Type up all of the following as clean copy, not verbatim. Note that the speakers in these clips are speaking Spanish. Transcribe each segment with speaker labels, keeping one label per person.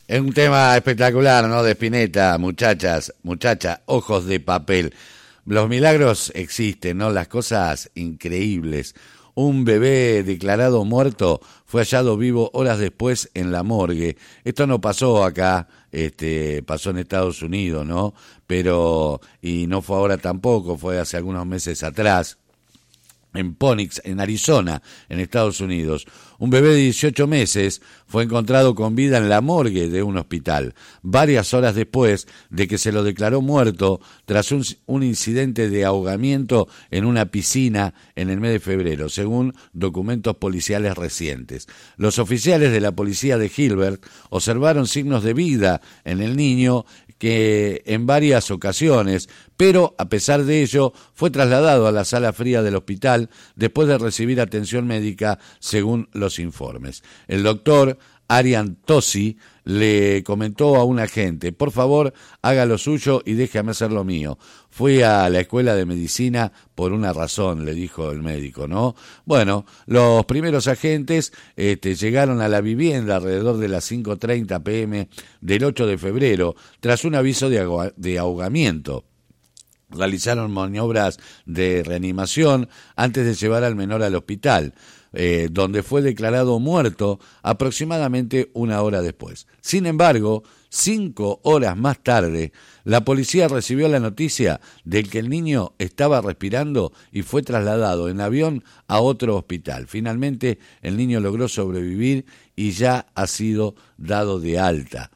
Speaker 1: Es un tema espectacular, ¿no? De Spinetta, muchacha, ojos de papel. Los milagros existen, ¿no? Las cosas increíbles. Un bebé declarado muerto fue hallado vivo horas después en la morgue. Esto no pasó acá, pasó en Estados Unidos, ¿no? Pero, y no fue ahora tampoco, fue hace algunos meses atrás. En Phoenix, en Arizona, en Estados Unidos. Un bebé de 18 meses fue encontrado con vida en la morgue de un hospital, varias horas después de que se lo declaró muerto tras un incidente de ahogamiento en una piscina en el mes de febrero, según documentos policiales recientes. Los oficiales de la policía de Gilbert observaron signos de vida en el niño que en varias ocasiones, pero a pesar de ello fue trasladado a la sala fría del hospital después de recibir atención médica, según los informes. El doctor Arian Tosi le comentó a un agente: por favor, haga lo suyo y déjame hacer lo mío. Fui a la escuela de medicina por una razón, le dijo el médico, ¿no? Bueno, los primeros agentes llegaron a la vivienda alrededor de las 5:30 p.m. del 8 de febrero, tras un aviso de ahogamiento. Realizaron maniobras de reanimación antes de llevar al menor al hospital, donde fue declarado muerto aproximadamente una hora después. Sin embargo, 5 horas más tarde, la policía recibió la noticia de que el niño estaba respirando y fue trasladado en avión a otro hospital. Finalmente, el niño logró sobrevivir y ya ha sido dado de alta.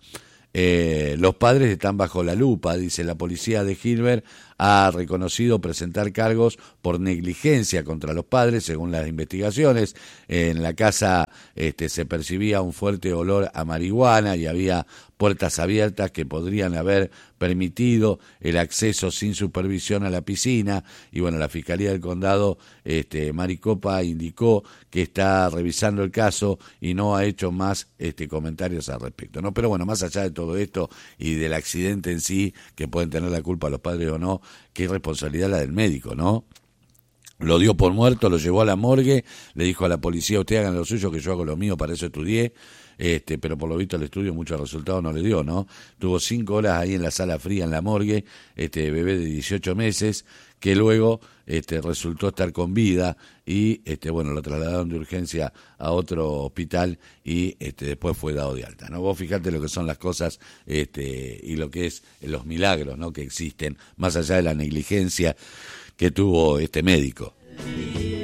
Speaker 1: Los padres están bajo la lupa, dice la policía de Gilbert. Ha reconocido presentar cargos por negligencia contra los padres, según las investigaciones. En la casa se percibía un fuerte olor a marihuana y había puertas abiertas que podrían haber permitido el acceso sin supervisión a la piscina. Y bueno, la Fiscalía del Condado, Maricopa, indicó que está revisando el caso y no ha hecho más comentarios al respecto, ¿no? Pero bueno, más allá de todo esto y del accidente en sí, que pueden tener la culpa los padres o no, qué responsabilidad la del médico, ¿no? Lo dio por muerto, lo llevó a la morgue, le dijo a la policía: usted hagan lo suyo, que yo hago lo mío, para eso estudié. Pero por lo visto el estudio muchos resultados no le dio, ¿no? Tuvo 5 horas ahí en la sala fría, en la morgue, bebé de 18 meses, que luego resultó estar con vida y, bueno, lo trasladaron de urgencia a otro hospital y después fue dado de alta, ¿no? Vos fijate lo que son las cosas y lo que es los milagros, ¿no?, que existen, más allá de la negligencia que tuvo este médico.